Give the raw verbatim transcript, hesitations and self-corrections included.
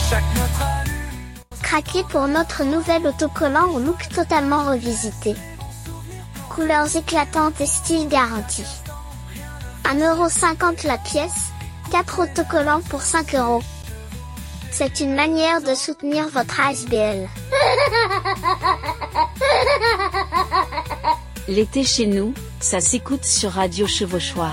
Craquez pour notre nouvel autocollant au look totalement revisité. Couleurs éclatantes et style garanti. un euro cinquante la pièce, quatre autocollants pour cinq euros. C'est une manière de soutenir votre A S B L. L'été chez nous, ça s'écoute sur Radio Chevauchoir.